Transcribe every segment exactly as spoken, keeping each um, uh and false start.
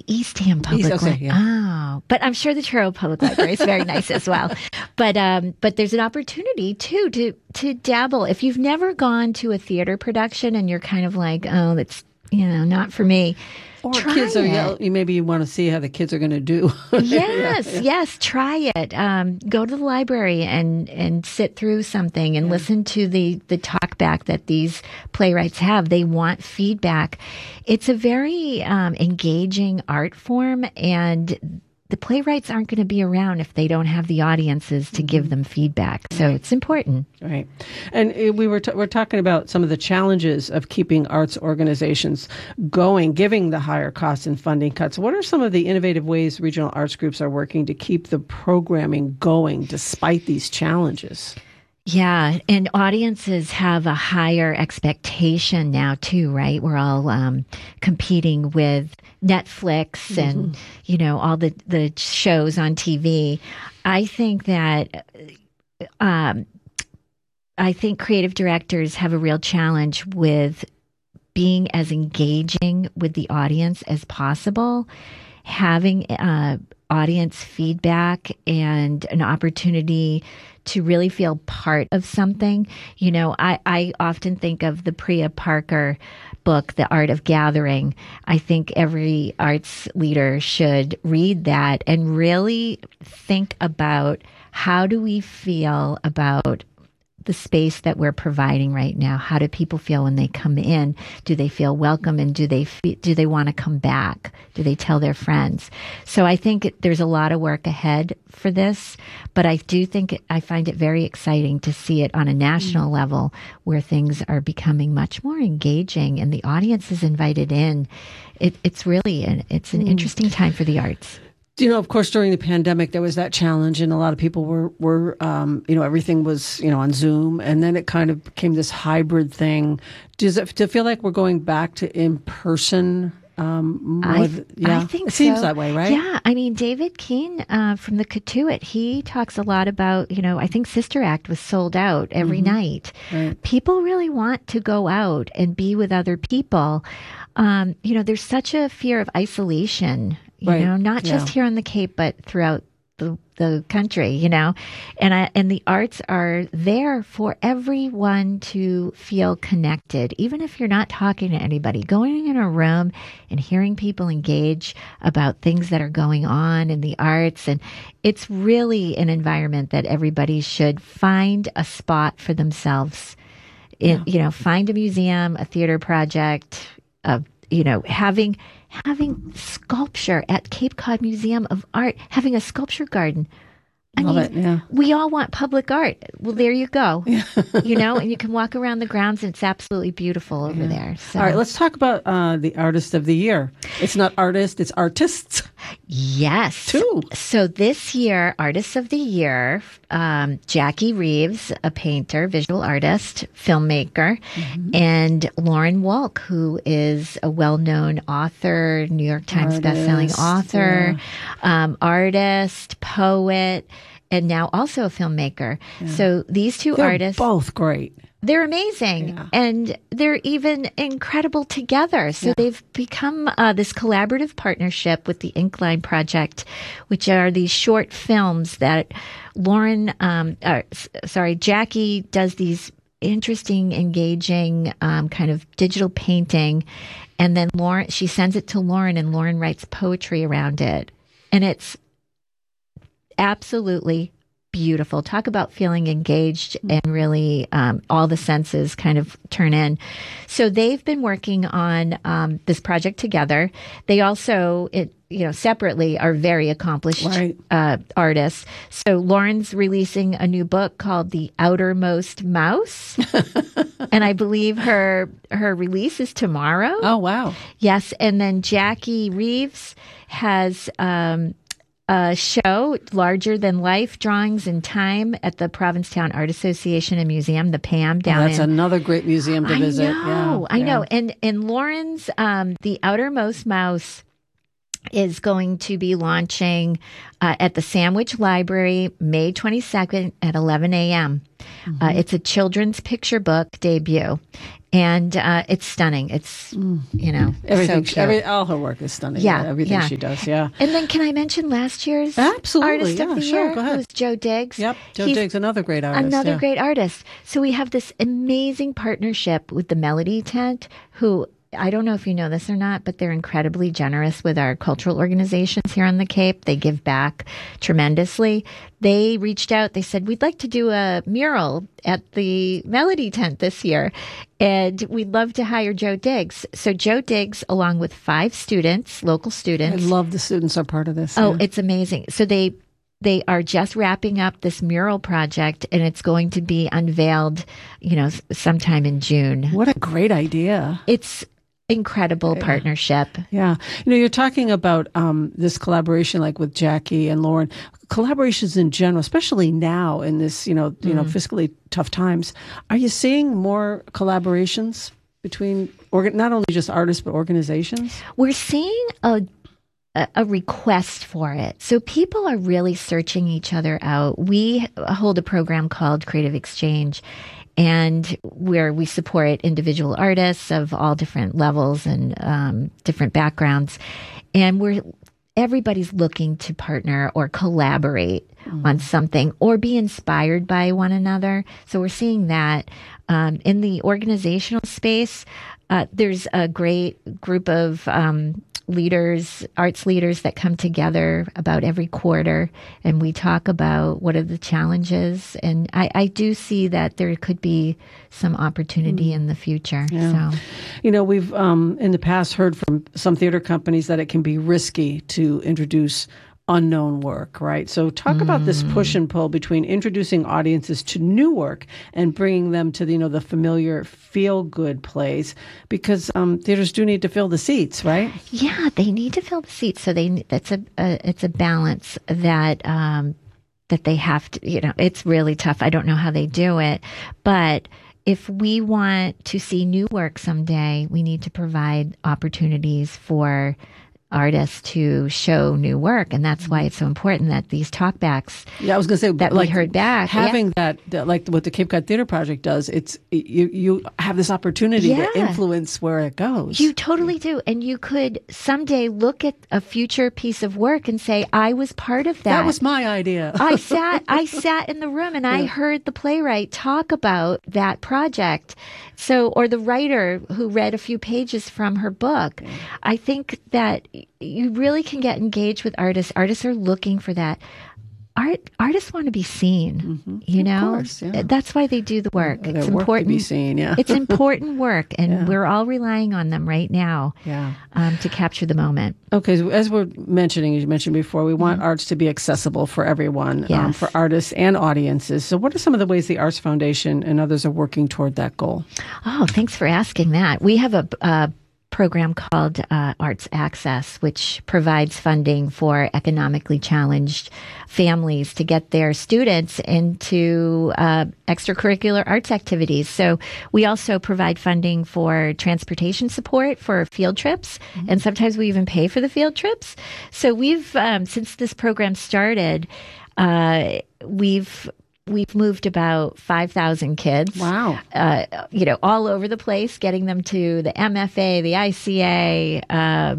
Eastham Public East, okay, Library. yeah. Oh, but I'm sure the Truro Public Library is very nice as well. But um, but there's an opportunity too to to dabble. If you've never gone to a theater production and you're kind of like, oh, that's you know not for me. Or try kids it. are yell- maybe you want to see how the kids are going to do. Yes, yeah, yeah. yes, try it. Um, go to the library and and sit through something and yeah. listen to the the talk back that these playwrights have. They want feedback. It's a very um, engaging art form, and the playwrights aren't going to be around if they don't have the audiences to give them feedback. So right. it's important. Right. And uh, we were t- we're talking about some of the challenges of keeping arts organizations going, giving the higher costs and funding cuts. What are some of the innovative ways regional arts groups are working to keep the programming going despite these challenges? Yeah, and audiences have a higher expectation now too, right? We're all um, competing with Netflix mm-hmm. and, you know, all the, the shows on T V. I think that um, I think creative directors have a real challenge with being as engaging with the audience as possible, having uh, audience feedback and an opportunity to really feel part of something. You know, I, I often think of the Priya Parker book, The Art of Gathering. I think every arts leader should read that and really think about how do we feel about the space that we're providing right now. How do people feel when they come in? Do they feel welcome, and do they fe- do they want to come back? Do they tell their friends? So I think it, there's a lot of work ahead for this, but I do think it, I find it very exciting to see it on a national mm-hmm. level where things are becoming much more engaging and the audience is invited in. It, it's really an, it's an mm. interesting time for the arts. You know, of course, during the pandemic, there was that challenge, and a lot of people were, were um, you know, everything was, you know, on Zoom, and then it kind of became this hybrid thing. Does it, do you feel like we're going back to in-person? Um, I, th- yeah. I think it seems so. that way, right? Yeah. I mean, David Keane uh, from the Katuitt, he talks a lot about, you know, I think Sister Act was sold out every mm-hmm. night. Right. People really want to go out and be with other people. Um, you know, there's such a fear of isolation. You right. know, not just yeah. here on the Cape, but throughout the the country, you know, and I, and the arts are there for everyone to feel connected. Even if you're not talking to anybody, going in a room and hearing people engage about things that are going on in the arts. And it's really an environment that everybody should find a spot for themselves. In, yeah. You know, find a museum, a theater project, uh, you know, having having sculpture at Cape Cod Museum of Art, having a sculpture garden. I Love mean, it, yeah. we all want public art. Well, there you go. Yeah. You know, and you can walk around the grounds and it's absolutely beautiful over yeah. there. So. All right, let's talk about uh, the Artist of the Year. It's not artist, it's artists. Yes. Two. So this year, Artists of the Year, um, Jackie Reeves, a painter, visual artist, filmmaker, mm-hmm. and Lauren Wolk, who is a well-known author, New York Times artist, bestselling author, yeah. um, artist, poet, and now also a filmmaker. Yeah. So these two They're artists, both great. They're amazing, yeah. and they're even incredible together. So yeah. they've become uh, this collaborative partnership with the Inkline Project, which are these short films that Lauren, um, uh, sorry, Jackie does these interesting, engaging um, kind of digital painting, and then Lauren, she sends it to Lauren, and Lauren writes poetry around it, and it's absolutely beautiful. Talk about feeling engaged and really um, all the senses kind of turn in. So they've been working on um, this project together. They also, it, you know, separately are very accomplished right. uh, artists. So Lauren's releasing a new book called The Outermost Mouse. And I believe her her release is tomorrow. Oh, wow. Yes. And then Jackie Reeves has um, a show, Larger Than Life, Drawings in Time at the Provincetown Art Association and Museum, the P A M down oh, that's in... another great museum to I visit. Know, yeah, I yeah. know. And, and Lauren's um, The Outermost Mouse is going to be launching uh, at the Sandwich Library May twenty-second at eleven a.m. Mm-hmm. Uh, it's a children's picture book debut, and uh, it's stunning. It's, mm. you know, everything. So cute. Every, all her work is stunning. Yeah, yeah everything yeah. she does. Yeah. And then, can I mention last year's Absolutely, artist yeah, of the sure, year? Go ahead. It was Joe Diggs. Yep, Joe He's Diggs, another great artist. Another yeah. great artist. So we have this amazing partnership with the Melody Tent, who, I don't know if you know this or not, but they're incredibly generous with our cultural organizations here on the Cape. They give back tremendously. They reached out. They said, we'd like to do a mural at the Melody Tent this year, and we'd love to hire Joe Diggs. So Joe Diggs, along with five students, local students. I love the students are part of this. Oh, yeah. It's amazing. So they They are just wrapping up this mural project, and it's going to be unveiled, you know, sometime in June. What a great idea. It's incredible yeah. partnership. Yeah. You know, you're talking about um, this collaboration like with Jackie and Lauren, collaborations in general, especially now in this, you know, you mm. know, fiscally tough times. Are you seeing more collaborations between organ- not only just artists, but organizations? We're seeing a a request for it. So people are really searching each other out. We hold a program called Creative Exchange, and where we support individual artists of all different levels and um, different backgrounds. And we're everybody's looking to partner or collaborate mm. on something or be inspired by one another. So we're seeing that um, in the organizational space. Uh, there's a great group of um, leaders, arts leaders that come together about every quarter, and we talk about what are the challenges. And I, I do see that there could be some opportunity mm. in the future. Yeah. So, you know, we've um, in the past heard from some theater companies that it can be risky to introduce unknown work, right? So talk mm. about this push and pull between introducing audiences to new work and bringing them to the, you know, the familiar feel-good plays, because um, theaters do need to fill the seats, right? Yeah, they need to fill the seats. So they that's a, a it's a balance that um, that they have to. You know, it's really tough. I don't know how they do it, but if we want to see new work someday, we need to provide opportunities for artists to show new work, and that's why it's so important that these talkbacks. Yeah, I was going to say that like, we heard back. Having yeah. that, that, like what the Cape Cod Theater Project does, it's you you have this opportunity yeah. to influence where it goes. You totally do, and you could someday look at a future piece of work and say, "I was part of that. That was my idea." I sat, I sat in the room and yeah. I heard the playwright talk about that project." So, or the writer who read a few pages from her book. Yeah. I think that you really can get engaged with artists. Artists are looking for that. Art artists want to be seen, mm-hmm. you know. Of course, yeah. That's why they do the work. Their it's work important to be seen. Yeah, it's important work, and yeah. we're all relying on them right now. Yeah. Um, to capture the moment. Okay, so as we're mentioning, as you mentioned before, we want mm-hmm. arts to be accessible for everyone, yes. um, for artists and audiences. So, what are some of the ways the Arts Foundation and others are working toward that goal? Oh, thanks for asking that. We have a. a program called uh, Arts Access, which provides funding for economically challenged families to get their students into uh, extracurricular arts activities. So we also provide funding for transportation support for field trips, mm-hmm. and sometimes we even pay for the field trips. So we've, um, since this program started, uh, we've We've moved about five thousand kids. Wow. Uh, you know, all over the place, getting them to the M F A, the I C A, uh,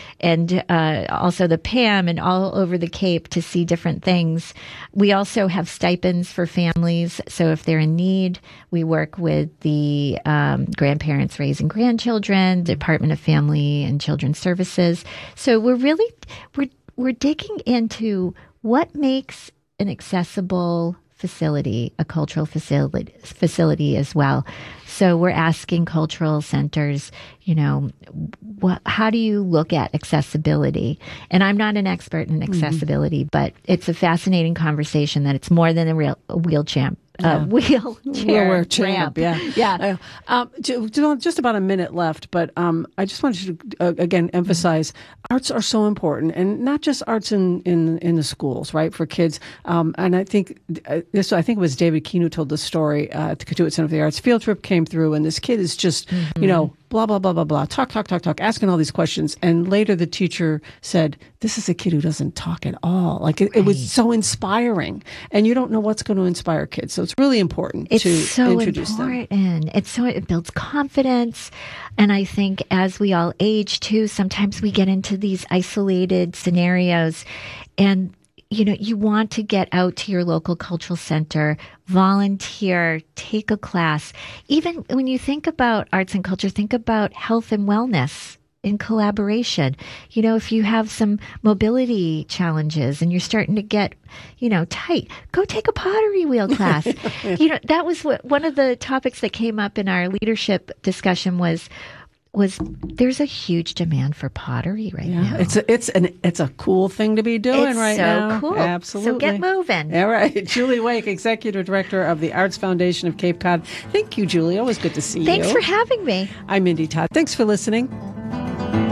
and uh, also the P A M, and all over the Cape to see different things. We also have stipends for families. So if they're in need, we work with the um, Grandparents Raising Grandchildren, Department of Family and Children's Services. So we're really, we're, we're digging into what makes an accessible facility, a cultural facility, facility as well. So we're asking cultural centers, you know, what, how do you look at accessibility? And I'm not an expert in accessibility, mm-hmm. but it's a fascinating conversation that it's more than a real a wheelchair. Yeah. Uh, wheelchair ramp. Yeah, yeah. Uh, um, just about a minute left, but um, I just wanted to uh, again emphasize mm-hmm. arts are so important, and not just arts in, in, in the schools, right, for kids. Um, and I think uh, this, I think it was David Keene who told the story. Uh, to Cotuit Center for the Arts field trip came through, and this kid is just, mm-hmm. you know, blah, blah, blah, blah, blah. Talk, talk, talk, talk, asking all these questions. And later the teacher said, this is a kid who doesn't talk at all. Like it, right. it was so inspiring. And you don't know what's going to inspire kids. So it's really important it's to so introduce important. them. It's so, it builds confidence. And I think as we all age too, sometimes we get into these isolated scenarios and you know, you want to get out to your local cultural center, volunteer, take a class. Even when you think about arts and culture, think about health and wellness in collaboration. You know, if you have some mobility challenges and you're starting to get, you know, tight, go take a pottery wheel class. You know, that was what, one of the topics that came up in our leadership discussion was, was there's a huge demand for pottery right yeah, now. It's a, it's an it's a cool thing to be doing it's right so now. Cool. Absolutely. So get moving. All right. Julie Wake, Executive Director of the Arts Foundation of Cape Cod. Thank you, Julie. Always good to see Thanks you. Thanks for having me. I'm Mindy Todd. Thanks for listening.